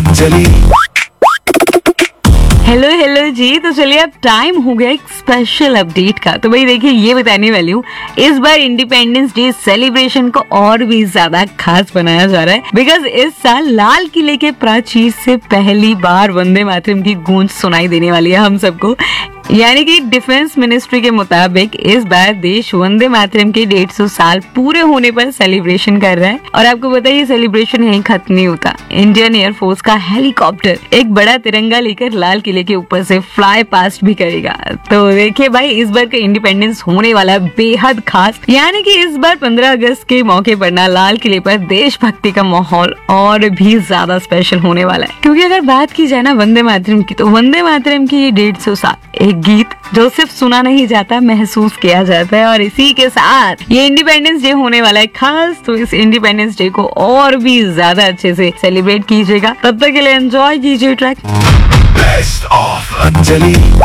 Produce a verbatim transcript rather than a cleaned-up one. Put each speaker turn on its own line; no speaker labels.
Anjali.
Hello hello जी, तो चलिए अब टाइम हो गया एक स्पेशल अपडेट का। तो भाई देखिए, ये बताने वाली हूँ, इस बार इंडिपेंडेंस डे सेलिब्रेशन को और भी ज्यादा खास बनाया जा रहा है, बिकॉज इस साल लाल किले के प्राचीर से पहली बार वंदे मातरम की गूंज सुनाई देने वाली है हम सबको। यानी कि डिफेंस मिनिस्ट्री के मुताबिक इस बार देश वंदे मातरम के डेढ़ सौ साल पूरे होने पर सेलिब्रेशन कर रहा है। और आपको पता है, ये सेलिब्रेशन यहीं खत्म नहीं होता। इंडियन एयरफोर्स का हेलीकॉप्टर एक बड़ा तिरंगा लेकर लाल किले के ऊपर से फ्लाई पास्ट भी करेगा। तो देखिए भाई, इस बार का इंडिपेंडेंस होने वाला है बेहद खास। यानी कि इस बार पंद्रह अगस्त के मौके पर ना लाल किले पर देशभक्ति का माहौल और भी ज्यादा स्पेशल होने वाला है। क्योंकि अगर बात की जाए ना वंदे मातरम की, तो वंदे मातरम की ये डेढ़ सौ साल एक गीत जो सिर्फ सुना नहीं जाता, महसूस किया जाता है। और इसी के साथ ये इंडिपेंडेंस डे होने वाला है खास। तो इस इंडिपेंडेंस डे को और भी ज्यादा अच्छे से सेलिब्रेट कीजिएगा। तब तक के लिए एंजॉय कीजिए ट्रैक
बेस्ट ऑफ अंजलि।